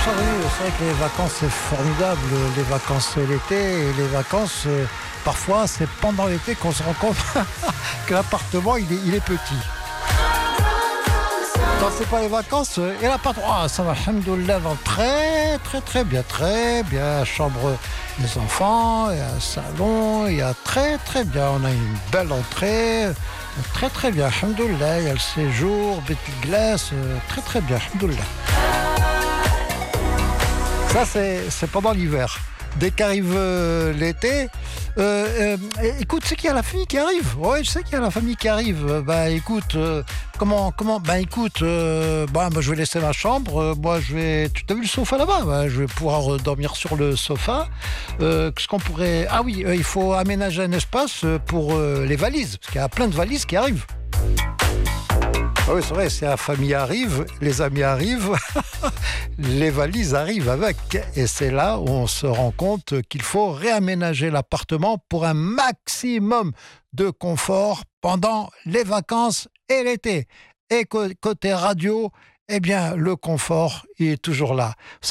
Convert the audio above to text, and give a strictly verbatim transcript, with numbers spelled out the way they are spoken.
C'est vrai que les vacances, c'est formidable. Les vacances, c'est l'été. Et les vacances, euh, parfois, c'est pendant l'été qu'on se rend compte que l'appartement, il est, il est petit. Quand c'est pas les vacances, euh, et l'appartement, ah, ça va, alhamdoulilah, va très, très, très bien, très bien. Chambre des enfants, il y a un salon, il y a très, très bien. On a une belle entrée, euh, très, très bien, alhamdoulilah. Il y a le séjour, petite glace, euh, très, très bien, alhamdoulilah. Ça, c'est, c'est pendant l'hiver. Dès qu'arrive euh, l'été, euh, euh, écoute, c'est qu'il y a la famille qui arrive. Ouais, je sais qu'il y a la famille qui arrive. Euh, bah, écoute, euh, comment, comment, bah, écoute, euh, bah, moi, je vais laisser ma chambre. Euh, moi, je vais. Tu t'as vu le sofa là-bas? Bah, je vais pouvoir euh, dormir sur le sofa. Euh, qu'est-ce qu'on pourrait. Ah oui, euh, il faut aménager un espace euh, pour euh, les valises, parce qu'il y a plein de valises qui arrivent. Ah oui, c'est vrai, si la famille arrive, les amis arrivent, les valises arrivent avec. Et c'est là où on se rend compte qu'il faut réaménager l'appartement pour un maximum de confort pendant les vacances et l'été. Et côté radio, eh bien, le confort il est toujours là. Vous